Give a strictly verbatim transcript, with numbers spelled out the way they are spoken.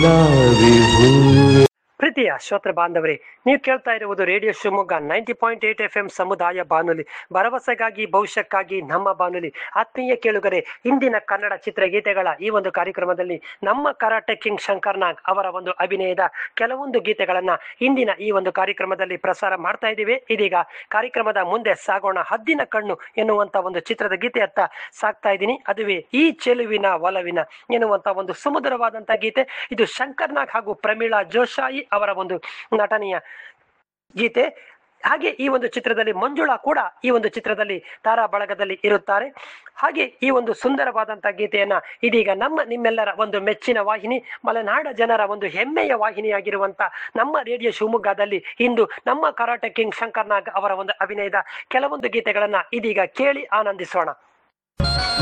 ನಾವಿ ಹೂವೆ. ಪ್ರೀತಿಯ ಶ್ರೋತೃ ಬಾಂಧವರೇ, ನೀವು ಕೇಳ್ತಾ ಇರುವುದು radio Shivamogga ninety point eight F M ಸಮುದಾಯ ಬಾನುಲಿ, ಭರವಸೆಗಾಗಿ ಭವಿಷ್ಯಕ್ಕಾಗಿ ನಮ್ಮ ಬಾನುಲಿ. ಆತ್ಮೀಯ ಕೇಳುಗರೆ, ಇಂದಿನ ಕನ್ನಡ ಚಿತ್ರಗೀತೆಗಳ ಈ ಒಂದು ಕಾರ್ಯಕ್ರಮದಲ್ಲಿ ನಮ್ಮ ಕರಾಟೆ ಕಿಂಗ್ ಶಂಕರ್ ನಾಗ್ ಅವರ ಒಂದು ಅಭಿನಯದ ಕೆಲವೊಂದು ಗೀತೆಗಳನ್ನ ಇಂದಿನ ಈ ಒಂದು ಕಾರ್ಯಕ್ರಮದಲ್ಲಿ ಪ್ರಸಾರ ಮಾಡ್ತಾ ಇದ್ದೀವಿ. ಇದೀಗ ಕಾರ್ಯಕ್ರಮದ ಮುಂದೆ ಸಾಗೋಣ. ಹದ್ದಿನ ಕಣ್ಣು ಎನ್ನುವಂತ ಒಂದು ಚಿತ್ರದ ಗೀತೆಯತ್ತ ಸಾಕ್ತಾ ಇದ್ದೀನಿ. ಅದುವೇ ಈ ಚೆಲುವಿನ ಒಲವಿನ ಎನ್ನುವಂತ ಒಂದು ಸುಮಧುರವಾದಂತ ಗೀತೆ. ಇದು ಶಂಕರ್ ನಾಗ್ ಹಾಗೂ ಪ್ರಮೀಳಾ ಜೋಶಾಯಿ ಅವರ ಒಂದು ನಟನೆಯ ಗೀತೆ. ಹಾಗೆ ಈ ಒಂದು ಚಿತ್ರದಲ್ಲಿ ಮಂಜುಳಾ ಕೂಡ ಈ ಒಂದು ಚಿತ್ರದಲ್ಲಿ ತಾರಾ ಬಳಗದಲ್ಲಿ ಇರುತ್ತಾರೆ. ಹಾಗೆ ಈ ಒಂದು ಸುಂದರವಾದಂತಹ ಗೀತೆಯನ್ನ ಇದೀಗ ನಮ್ಮ ನಿಮ್ಮೆಲ್ಲರ ಒಂದು ಮೆಚ್ಚಿನ ವಾಹಿನಿ, ಮಲೆನಾಡ ಜನರ ಒಂದು ಹೆಮ್ಮೆಯ ವಾಹಿನಿಯಾಗಿರುವಂತ ನಮ್ಮ ರೇಡಿಯೋ ಶಿವಮೊಗ್ಗದಲ್ಲಿ ಇಂದು ನಮ್ಮ ಕರಾಟೆ ಕಿಂಗ್ ಶಂಕರ್ ನಾಗ್ ಅವರ ಒಂದು ಅಭಿನಯದ ಕೆಲವೊಂದು ಗೀತೆಗಳನ್ನ ಇದೀಗ ಕೇಳಿ ಆನಂದಿಸೋಣ.